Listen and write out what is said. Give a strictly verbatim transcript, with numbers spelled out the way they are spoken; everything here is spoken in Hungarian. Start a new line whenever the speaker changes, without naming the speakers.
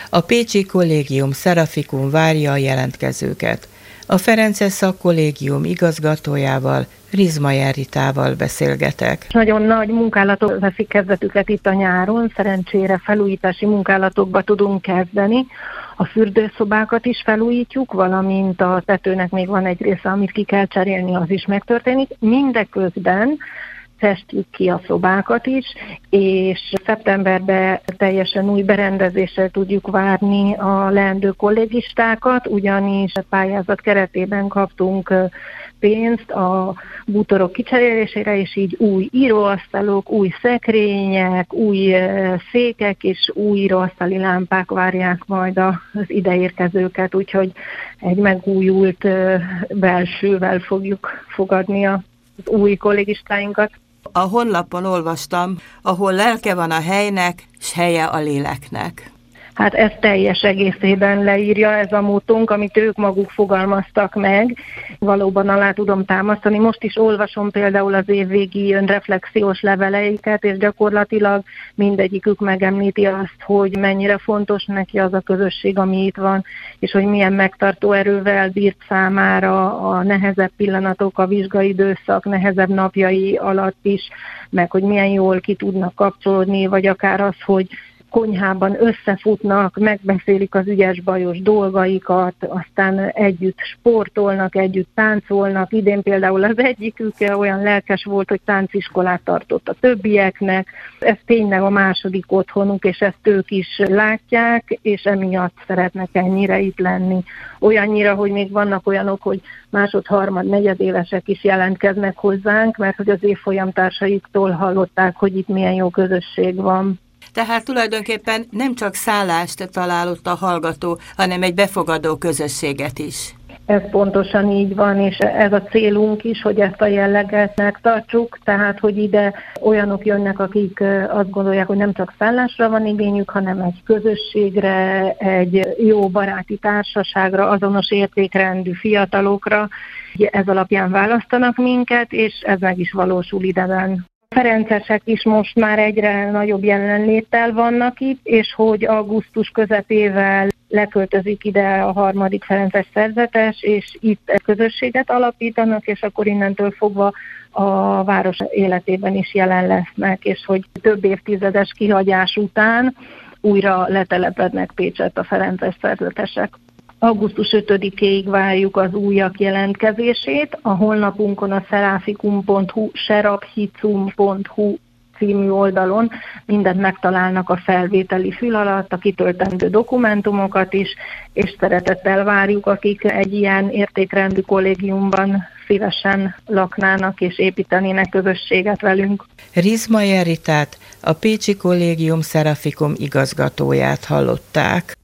A Pécsi Kollégium Szerafikum várja a jelentkezőket. A Ferences Szakkollégium igazgatójával, Rizmajer Ritával beszélgetek.
Nagyon nagy munkálatok veszik kezdetüket itt a nyáron, szerencsére felújítási munkálatokba tudunk kezdeni. A fürdőszobákat is felújítjuk, valamint a tetőnek még van egy része, amit ki kell cserélni, az is megtörténik. Mindeközben festjük ki a szobákat is, és szeptemberben teljesen új berendezéssel tudjuk várni a leendő kollégistákat, ugyanis a pályázat keretében kaptunk pénzt a bútorok kicserélésére, és így új íróasztalok, új szekrények, új székek és új íróasztali lámpák várják majd az ideérkezőket, úgyhogy egy megújult belsővel fogjuk fogadni az új kollégistáinkat.
A honlapon olvastam, ahol lelke van a helynek, s helye a léleknek.
Hát ez teljes egészében leírja ez a mótunk, amit ők maguk fogalmaztak meg. Valóban alá tudom támasztani. Most is olvasom például az évvégi önreflexiós leveleiket, és gyakorlatilag mindegyikük megemlíti azt, hogy mennyire fontos neki az a közösség, ami itt van, és hogy milyen megtartó erővel bírt számára a nehezebb pillanatok, a vizsgaidőszak nehezebb napjai alatt is, meg hogy milyen jól ki tudnak kapcsolódni, vagy akár az, hogy konyhában összefutnak, megbeszélik az ügyes-bajos dolgaikat, aztán együtt sportolnak, együtt táncolnak. Idén például az egyikük olyan lelkes volt, hogy tánciskolát tartott a többieknek. Ez tényleg a második otthonuk, és ezt ők is látják, és emiatt szeretnek ennyire itt lenni. Olyannyira, hogy még vannak olyanok, hogy másod, harmad, negyedévesek is jelentkeznek hozzánk, mert hogy az évfolyam társaiktól hallották, hogy itt milyen jó közösség van.
Tehát tulajdonképpen nem csak szállást talál ott a hallgató, hanem egy befogadó közösséget is.
Ez pontosan így van, és ez a célunk is, hogy ezt a jelleget megtartsuk, tehát hogy ide olyanok jönnek, akik azt gondolják, hogy nem csak szállásra van igényük, hanem egy közösségre, egy jó baráti társaságra, azonos értékrendű fiatalokra. Ez alapján választanak minket, és ez meg is valósul ideben. Ferencesek is most már egyre nagyobb jelenléttel vannak itt, és hogy augusztus közepével leköltözik ide a harmadik ferences szerzetes, és itt közösséget alapítanak, és akkor innentől fogva a város életében is jelen lesznek, és hogy több évtizedes kihagyás után újra letelepednek Pécsett a ferences szerzetesek. augusztus ötödikéig várjuk az újak jelentkezését. A honlapunkon a szerafikum pont hu, seraphicum pont hu című oldalon mindent megtalálnak a felvételi fül alatt, a kitöltendő dokumentumokat is, és szeretettel várjuk, akik egy ilyen értékrendű kollégiumban szívesen laknának és építenének közösséget velünk.
Rizmajer Ritát, a Pécsi Kollégium Szerafikum igazgatóját hallották.